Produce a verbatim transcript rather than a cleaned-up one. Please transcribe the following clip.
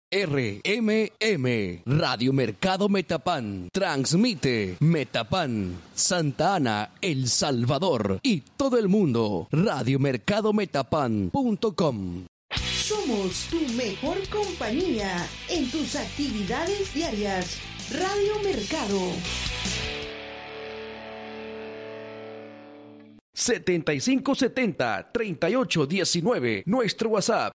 R M M, Radio Mercado Metapan, transmite Metapan, Santa Ana, El Salvador y todo el mundo. radio mercado metapan punto com. Somos tu mejor compañía en tus actividades diarias. Radio Mercado. setenta y cinco setenta, treinta y ocho diecinueve, nuestro WhatsApp.